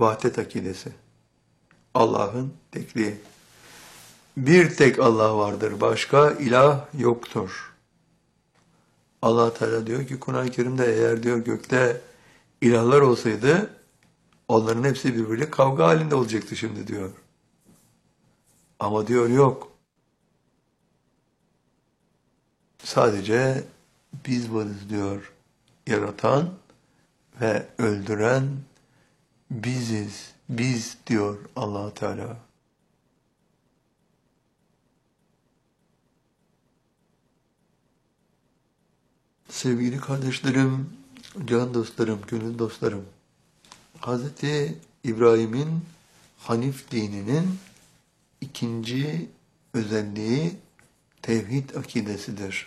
Vahdet akidesi. Allah'ın tekliği. Bir tek Allah vardır, başka ilah yoktur. Allah Teala diyor ki Kur'an-ı Kerim'de eğer diyor gökte ilahlar olsaydı onların hepsi birbiriyle kavga halinde olacaktı şimdi diyor. Ama diyor yok. Sadece biz varız diyor. Yaratan ve öldüren biziz. Biz diyor Allah Teala. Sevgili kardeşlerim, can dostlarım, gönül dostlarım. Hz. İbrahim'in Hanif dininin ikinci özelliği tevhid akidesidir.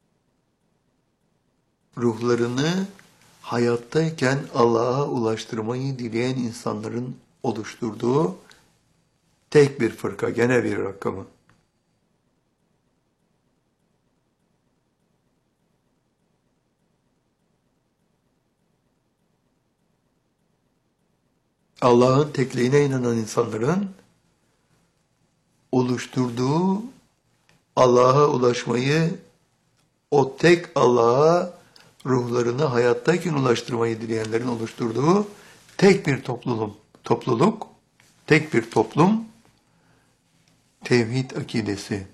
Ruhlarını hayattayken Allah'a ulaştırmayı dileyen insanların oluşturduğu tek bir fırka, gene bir rakamı. Allah'ın tekliğine inanan insanların oluşturduğu Allah'a ulaşmayı, o tek Allah'a ruhlarını hayattayken ulaştırmayı dileyenlerin oluşturduğu tek bir topluluk, tek bir toplum, tevhid akidesi.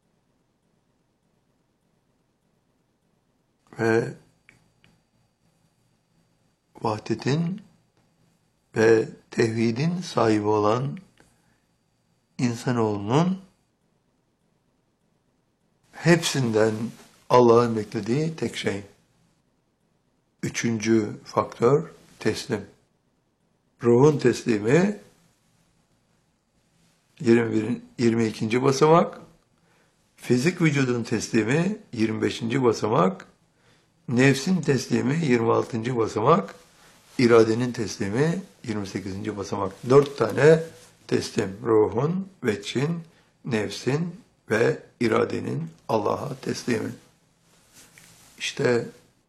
Ve vahdetin ve tevhidin sahibi olan insanoğlunun hepsinden Allah'ın beklediği tek şey. Üçüncü faktör teslim. Ruhun teslimi 22. basamak, fizik vücudun teslimi 25. basamak, nefsin teslimi 26. basamak, iradenin teslimi 28. basamak. 4 tane teslim. Ruhun, veçin, nefsin ve iradenin Allah'a teslimi. İşte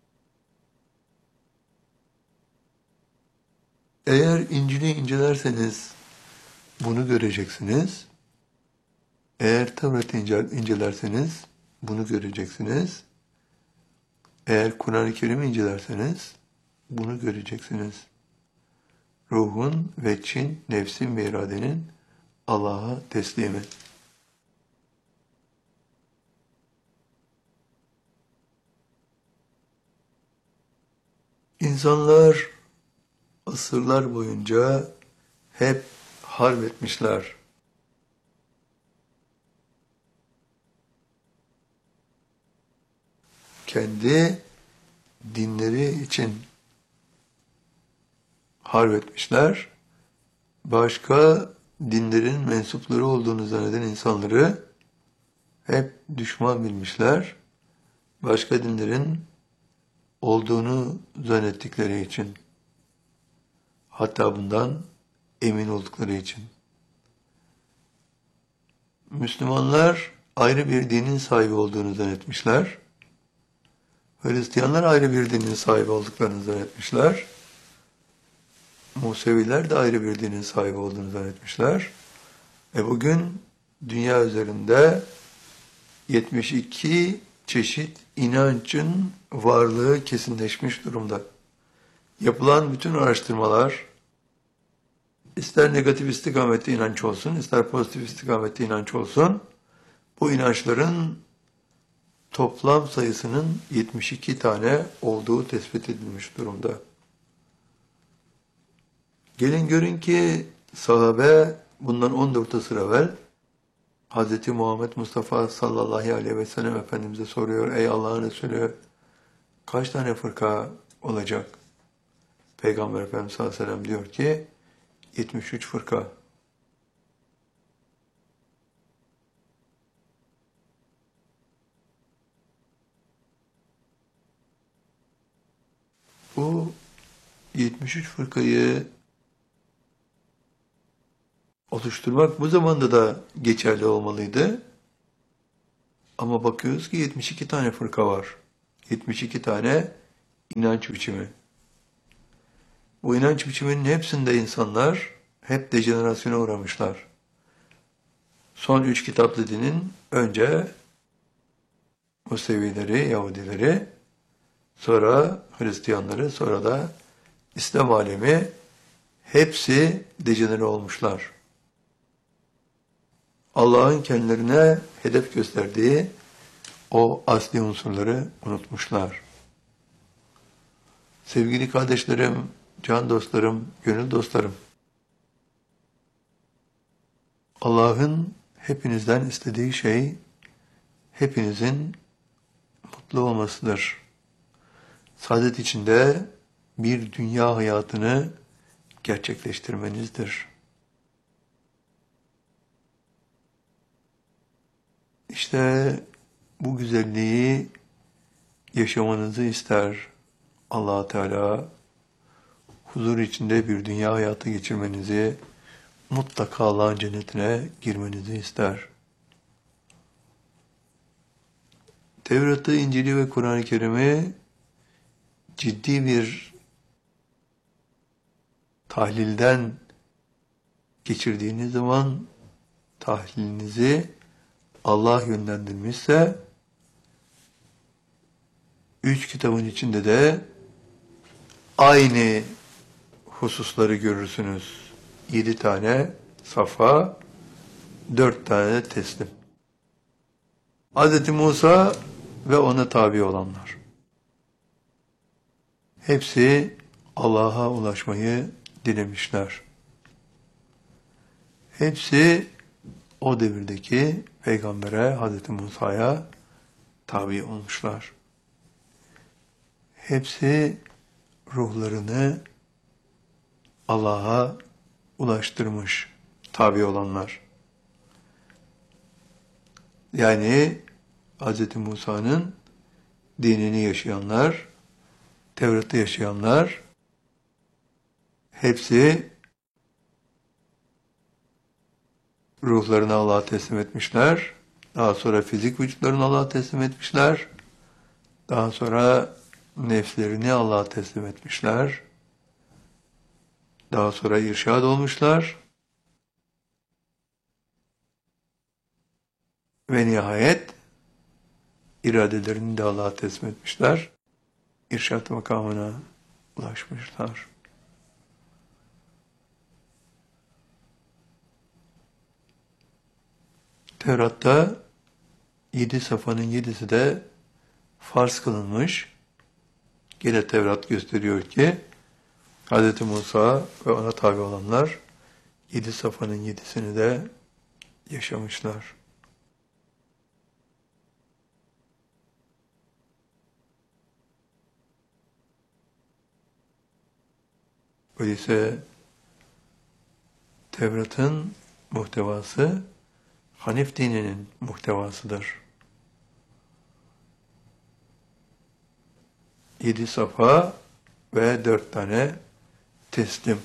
eğer İncil'i incelerseniz bunu göreceksiniz. Eğer Tevrat'ı incelerseniz bunu göreceksiniz. Eğer Kur'an-ı Kerim'i incelerseniz bunu göreceksiniz. Ruhun, veçin, nefsin ve iradenin Allah'a teslimi. İnsanlar asırlar boyunca hep harp etmişler. Kendi dinleri için harp etmişler. Başka dinlerin mensupları olduğunu zanneden insanları hep düşman bilmişler. Başka dinlerin olduğunu zannettikleri için. Hatta bundan emin oldukları için. Müslümanlar ayrı bir dinin sahibi olduğunu zannetmişler. Hristiyanlar ayrı bir dinin sahibi olduklarını zannetmişler. Museviler de ayrı bir dinin sahibi olduğunu zannetmişler. Bugün dünya üzerinde 72 çeşit inancın varlığı kesinleşmiş durumda. Yapılan bütün araştırmalar, ister negatif istikamette inanç olsun, ister pozitif istikamette inanç olsun, bu inançların toplam sayısının 72 tane olduğu tespit edilmiş durumda. Gelin görün ki sahabe bundan 14 asır evvel Hz. Muhammed Mustafa sallallahu aleyhi ve sellem Efendimiz'e soruyor, ey Allah'ın Resulü kaç tane fırka olacak? Peygamber Efendimiz sallallahu aleyhi ve sellem diyor ki 73 fırka. Bu 73 fırkayı oluşturmak bu zamanda da geçerli olmalıydı. Ama bakıyoruz ki 72 tane fırka var. 72 tane inanç biçimi. Bu inanç biçiminin hepsinde insanlar hep dejenerasyona uğramışlar. Son 3 kitaplı dinin önce Musevileri, Yahudileri, sonra Hristiyanları, sonra da İslam alemi hepsi dejenere olmuşlar. Allah'ın kendilerine hedef gösterdiği o asli unsurları unutmuşlar. Sevgili kardeşlerim, can dostlarım, gönül dostlarım, Allah'ın hepinizden istediği şey, hepinizin mutlu olmasıdır. Saadet içinde bir dünya hayatını gerçekleştirmenizdir. İşte bu güzelliği yaşamanızı ister Allah Teala. Huzur içinde bir dünya hayatı geçirmenizi, mutlaka Allah'ın cennetine girmenizi ister. Tevrat'ı, İncil'i ve Kur'an-ı Kerim'i ciddi bir tahlilden geçirdiğiniz zaman tahlilinizi Allah yönlendirmişse 3 kitabın içinde de aynı hususları görürsünüz. 7 tane safa, 4 tane de teslim. Hz. Musa ve ona tabi olanlar. Hepsi Allah'a ulaşmayı dilemişler. Hepsi o devirdeki peygambere, Hz. Musa'ya tabi olmuşlar. Hepsi ruhlarını Allah'a ulaştırmış tabi olanlar. Yani Hz. Musa'nın dinini yaşayanlar, Tevrat'ı yaşayanlar, hepsi ruhlarını Allah'a teslim etmişler. Daha sonra fizik vücutlarını Allah'a teslim etmişler. Daha sonra nefslerini Allah'a teslim etmişler. Daha sonra irşad olmuşlar. Ve nihayet iradelerini de Allah'a teslim etmişler. İrşad makamına ulaşmışlar. Tevrat'ta 7 safanın 7'si de farz kılınmış. Yine Tevrat gösteriyor ki Hz. Musa ve ona tabi olanlar 7 safanın 7'sini de yaşamışlar. Öyleyse Tevrat'ın muhtevası Hanif dininin muhtevasıdır. 7 safa ve 4 tane teslim.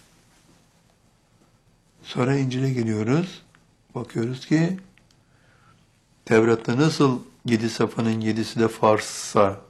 Sonra İncil'e geliyoruz. Bakıyoruz ki Tevrat'ta nasıl 7 safanın 7'si de farzsa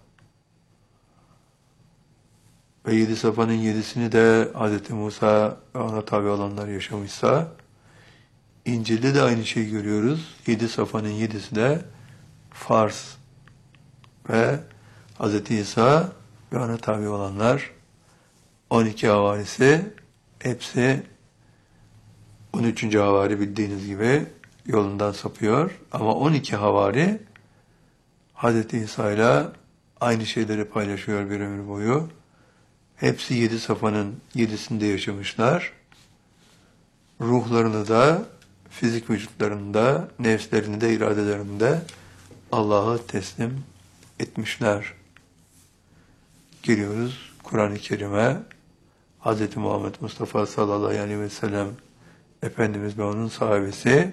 ve 7 safanın 7'sini de Hz. Musa ve ona tabi olanlar yaşamışsa İncil'de de aynı şeyi görüyoruz. 7 safanın 7'si de farz ve Hz. İsa ve ona tabi olanlar 12 havarisi hepsi 13. havari bildiğiniz gibi yolundan sapıyor. Ama 12 havari Hz. İsa ile aynı şeyleri paylaşıyor bir ömür boyu. Hepsi 7 safanın 7'sinde yaşamışlar. Ruhlarını da, fizik vücutlarını da, nefslerini de, iradelerini de Allah'a teslim etmişler. Geliyoruz Kur'an-ı Kerim'e. Hz. Muhammed Mustafa sallallahu aleyhi ve sellem Efendimiz ve onun sahabesi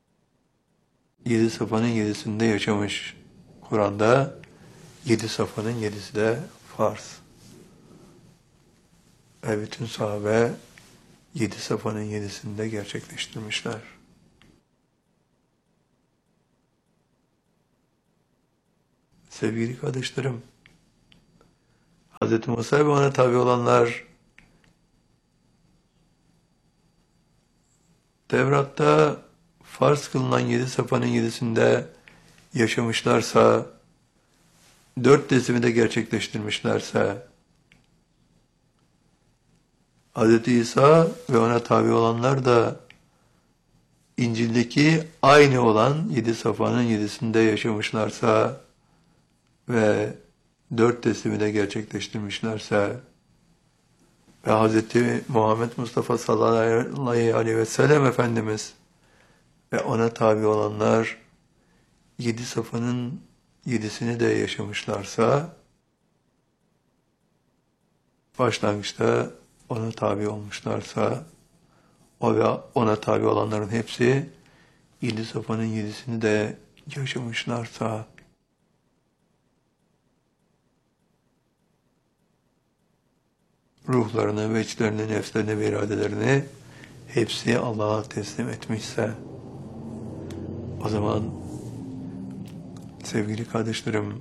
7 safanın 7'sinde yaşamış. Kur'an'da 7 safanın 7'si de farz. Ve bütün sahabe 7 safanın 7'sini de gerçekleştirmişler. Sevgili kardeşlerim, Hz. Musa ve ona tabi olanlar Tevrat'ta farz kılınan 7 safanın 7'sinde yaşamışlarsa, 4 teslimi de gerçekleştirmişlerse, Hz. İsa ve ona tabi olanlar da İncil'deki aynı olan 7 safanın 7'sinde yaşamışlarsa ve 4 teslimi de gerçekleştirmişlerse ve Hz. Muhammed Mustafa sallallahu aleyhi ve sellem Efendimiz ve ona tabi olanlar 7 safanın 7'sini de yaşamışlarsa başlangıçta ona tabi olmuşlarsa o ve ona tabi olanların hepsi 7 safanın 7'sini de yaşamışlarsa ruhlarını, veçlerini, nefslerini ve iradelerini hepsi Allah'a teslim etmişse o zaman sevgili kardeşlerim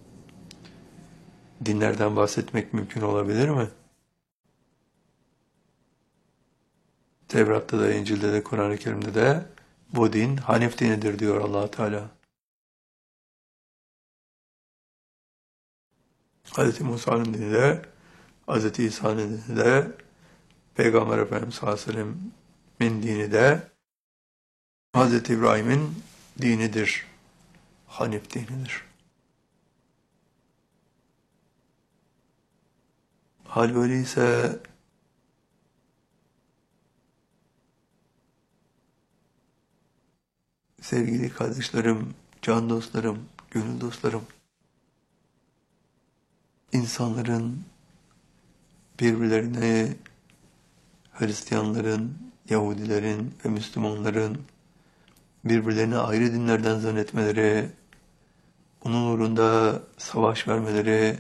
dinlerden bahsetmek mümkün olabilir mi? Tevrat'ta da, İncil'de de, Kur'an-ı Kerim'de de bu din Hanif dinidir diyor Allah Teala. Hz. Musa'nın dini de, Hz. İsa'nın dini de, Peygamber Efendimiz sallallahu aleyhi ve sellem'in dini de, Hz. İbrahim'in dinidir. Hanif dinidir. Hal böyleyse sevgili kardeşlerim, can dostlarım, gönül dostlarım, insanların birbirlerine, Hristiyanların, Yahudilerin ve Müslümanların birbirlerine ayrı dinlerden zannetmeleri, onun uğrunda savaş vermeleri,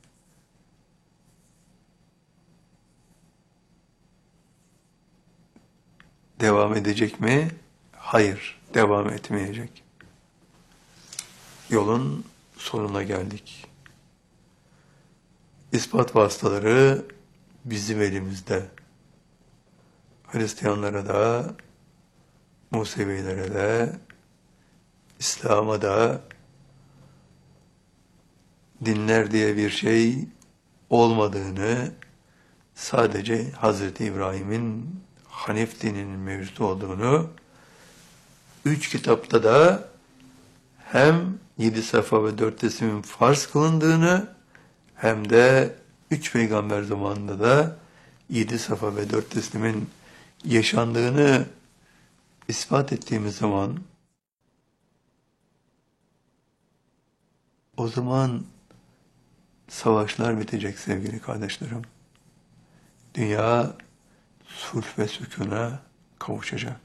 devam edecek mi? Hayır, devam etmeyecek. Yolun sonuna geldik. İspat vasıtaları bizim elimizde. Hristiyanlara da, Musevilere de, İslam'a da dinler diye bir şey olmadığını, sadece Hz. İbrahim'in Hanif dininin mevcut olduğunu, 3 kitapta da hem 7 safa ve 4 teslimin farz kılındığını, hem de 3 peygamber zamanında da 7 safa ve 4 teslimin yaşandığını ispat ettiğimiz zaman, o zaman savaşlar bitecek sevgili kardeşlerim. Dünya sulh ve sükûna kavuşacak.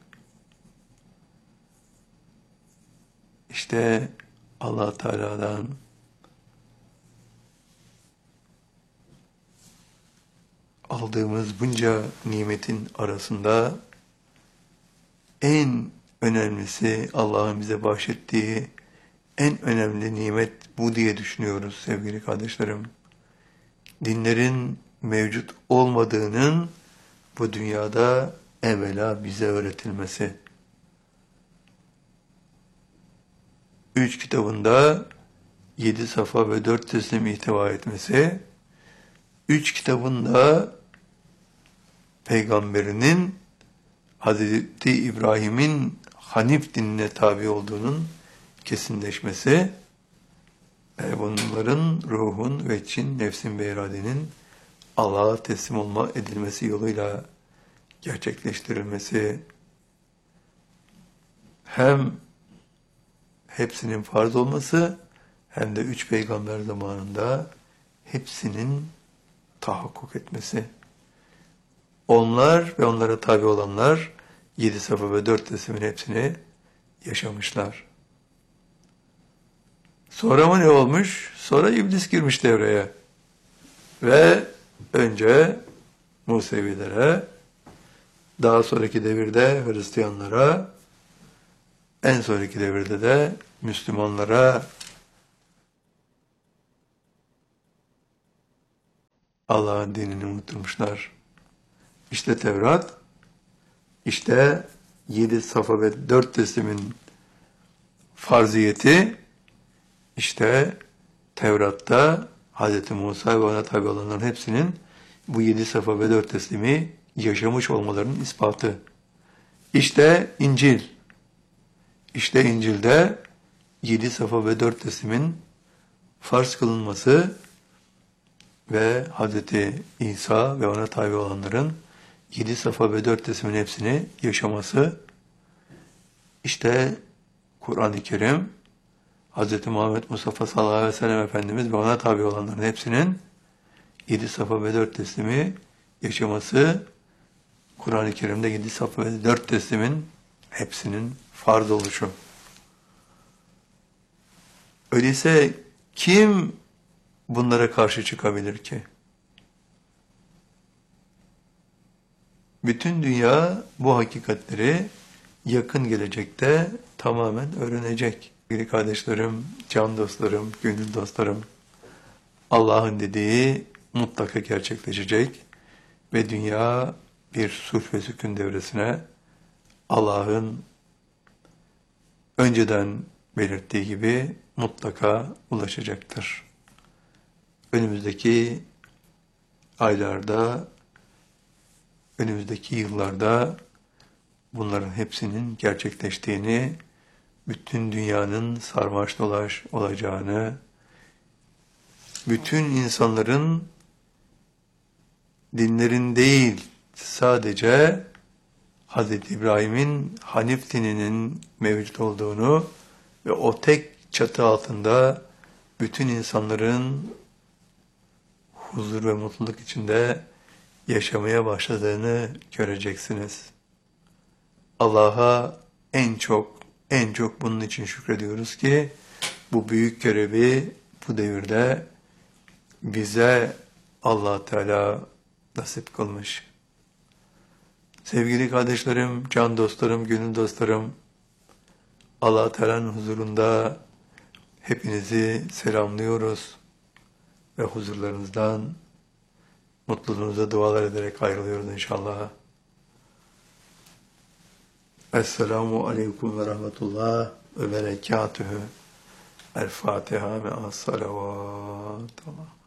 İşte Allah Teala'dan aldığımız bunca nimetin arasında en önemlisi, Allah'ın bize bahşettiği en önemli nimet bu diye düşünüyoruz sevgili kardeşlerim. Dinlerin mevcut olmadığının bu dünyada evvela bize öğretilmesi. 3 kitabında 7 safa ve 4 teslim ihtiva etmesi, 3 kitabında peygamberinin Hazreti İbrahim'in Hanif dinine tabi olduğunun kesinleşmesi ve bunların ruhun ve için, nefsin ve iradenin Allah'a teslim olma edilmesi yoluyla gerçekleştirilmesi, hem hepsinin farz olması hem de 3 peygamber zamanında hepsinin tahakkuk etmesi. Onlar ve onlara tabi olanlar 7 safa ve 4 teslimin hepsini yaşamışlar. Sonra mı ne olmuş? Sonra iblis girmiş devreye. Ve önce Musevilere, daha sonraki devirde Hristiyanlara, en sonraki devirde de Müslümanlara Allah'ın dinini unutturmuşlar. İşte Tevrat, işte 7 safa ve 4 teslimin farziyeti işte Tevrat'ta Hz. Musa ve ona tabi olanların hepsinin bu 7 safa ve 4 teslimi yaşamış olmalarının ispatı. İşte İncil. İşte İncil'de 7 safa ve 4 teslimin farz kılınması ve Hz. İsa ve ona tabi olanların 7 safa ve 4 teslimin hepsini yaşaması. İşte Kur'an-ı Kerim, Hz. Muhammed Mustafa sallallahu aleyhi ve sellem Efendimiz ve ona tabi olanların hepsinin 7 safa ve 4 teslimi yaşaması, Kur'an-ı Kerim'de 7 safa ve 4 teslimin hepsinin farz oluşu. Öyleyse kim bunlara karşı çıkabilir ki? Bütün dünya bu hakikatleri yakın gelecekte tamamen öğrenecek. Sevgili kardeşlerim, can dostlarım, gönül dostlarım, Allah'ın dediği mutlaka gerçekleşecek ve dünya bir sulh ve sükun devresine Allah'ın önceden belirttiği gibi mutlaka ulaşacaktır. Önümüzdeki aylarda, önümüzdeki yıllarda bunların hepsinin gerçekleştiğini, bütün dünyanın sarmaş dolaş olacağını, bütün insanların dinlerin değil, sadece Hz. İbrahim'in Hanif dininin mevcut olduğunu ve o tek çatı altında bütün insanların huzur ve mutluluk içinde yaşamaya başladığını göreceksiniz. Allah'a en çok bunun için şükrediyoruz ki bu büyük görevi bu devirde bize Allah Teala nasip kılmış. Sevgili kardeşlerim, can dostlarım, gönül dostlarım, Allah Teala'nın huzurunda hepinizi selamlıyoruz ve huzurlarınızdan mutluluğunuza dualar ederek ayrılıyoruz inşallah. Esselamu aleyküm ve rahmetullah ve berekatühü. El Fatiha ve as-salavat.